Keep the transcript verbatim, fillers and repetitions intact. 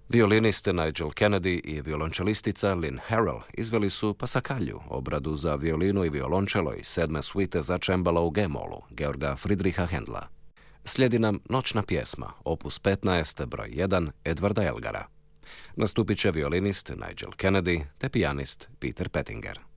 Violinist Nigel Kennedy i violončelistica Lynn Harrell izveli su Passacaglia, obradu za violinu i violončelo iz sedme suite za čembalo u G-molu, Georga Friedricha Händla. Slijedi nam Noćna pjesma, opus petnaest, broj jedan, Edvarda Elgara. Nastupit će violinist Nigel Kennedy te pijanist Peter Pettinger.